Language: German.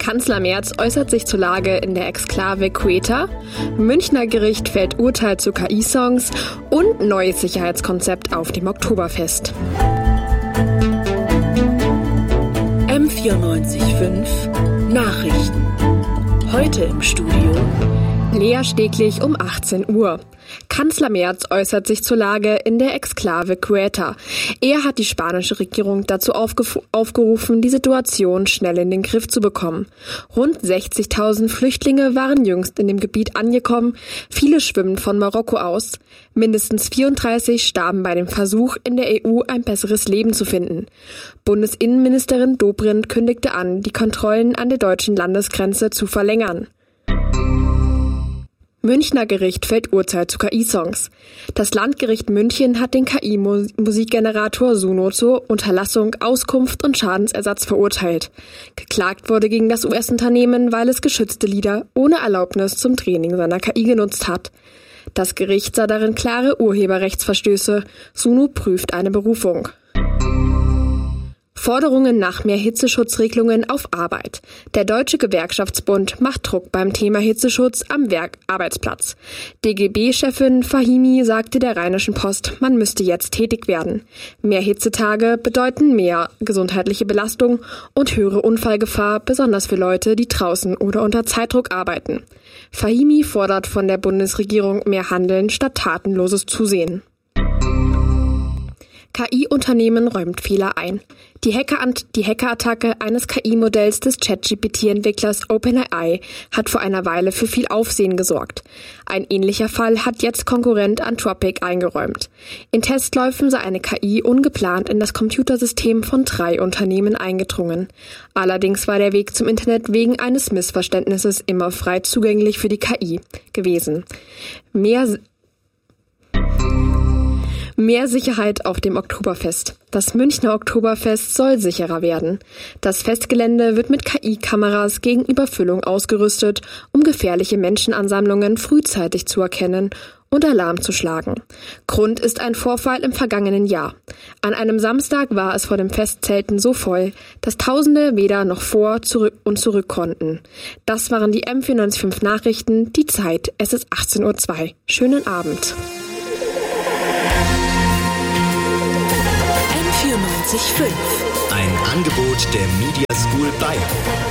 Kanzler Merz äußert sich zur Lage in der Exklave Quetta, Münchner Gericht fällt Urteil zu KI-Songs und neues Sicherheitskonzept auf dem Oktoberfest. M94.5 Nachrichten. Heute im Studio Lea Steglich um 18 Uhr. Kanzler Merz äußert sich zur Lage in der Exklave Quetta. Er hat die spanische Regierung dazu aufgerufen, die Situation schnell in den Griff zu bekommen. Rund 60.000 Flüchtlinge waren jüngst in dem Gebiet angekommen. Viele schwimmen von Marokko aus. Mindestens 34 starben bei dem Versuch, in der EU ein besseres Leben zu finden. Bundesinnenministerin Dobrindt kündigte an, die Kontrollen an der deutschen Landesgrenze zu verlängern. Münchner Gericht fällt Urteil zu KI-Songs. Das Landgericht München hat den KI-Musikgenerator Suno zur Unterlassung, Auskunft und Schadensersatz verurteilt. Geklagt wurde gegen das US-Unternehmen, weil es geschützte Lieder ohne Erlaubnis zum Training seiner KI genutzt hat. Das Gericht sah darin klare Urheberrechtsverstöße. Suno prüft eine Berufung. Forderungen nach mehr Hitzeschutzregelungen auf Arbeit. Der Deutsche Gewerkschaftsbund macht Druck beim Thema Hitzeschutz am Arbeitsplatz. DGB-Chefin Fahimi sagte der Rheinischen Post, man müsste jetzt tätig werden. Mehr Hitzetage bedeuten mehr gesundheitliche Belastung und höhere Unfallgefahr, besonders für Leute, die draußen oder unter Zeitdruck arbeiten. Fahimi fordert von der Bundesregierung mehr Handeln statt tatenloses Zusehen. KI-Unternehmen räumt Fehler ein. Die Hackerattacke eines KI-Modells des ChatGPT-Entwicklers OpenAI hat vor einer Weile für viel Aufsehen gesorgt. Ein ähnlicher Fall hat jetzt Konkurrent Anthropic eingeräumt. In Testläufen sei eine KI ungeplant in das Computersystem von 3 Unternehmen eingedrungen. Allerdings war der Weg zum Internet wegen eines Missverständnisses immer frei zugänglich für die KI gewesen. Mehr Sicherheit auf dem Oktoberfest. Das Münchner Oktoberfest soll sicherer werden. Das Festgelände wird mit KI-Kameras gegen Überfüllung ausgerüstet, um gefährliche Menschenansammlungen frühzeitig zu erkennen und Alarm zu schlagen. Grund ist ein Vorfall im vergangenen Jahr. An einem Samstag war es vor den Festzelten so voll, dass Tausende weder noch vor, zurück konnten. Das waren die M94.5 Nachrichten. Die Zeit, es ist 18:02 Uhr. Schönen Abend. 94.5. Ein Angebot der Media School Bayern.